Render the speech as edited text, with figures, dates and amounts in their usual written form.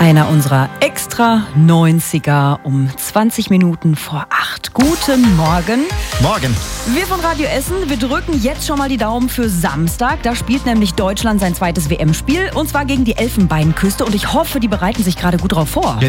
Einer unserer extra 90er um 20 Minuten vor 8. Guten Morgen. Morgen. Wir von Radio Essen, wir drücken jetzt schon mal die Daumen für Samstag. Da spielt nämlich Deutschland sein zweites WM-Spiel und zwar gegen die Elfenbeinküste und ich hoffe, die bereiten sich gerade gut drauf vor.